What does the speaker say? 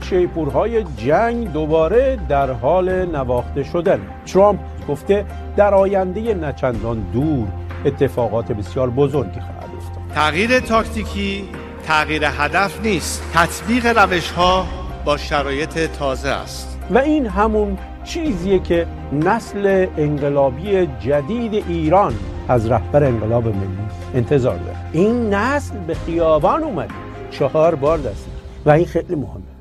شیپورهای جنگ دوباره در حال نواخته شدن. ترامپ گفته در آینده نچندان دور اتفاقات بسیار بزرگی خواهد افتاد. تغییر تاکتیکی تغییر هدف نیست، تطبیق روش‌ها با شرایط تازه است. و این همون چیزیه که نسل انقلابی جدید ایران از رهبر انقلاب ملی انتظار داره. این نسل به خیابان اومده 4 بار دست و این خیلی مهمه.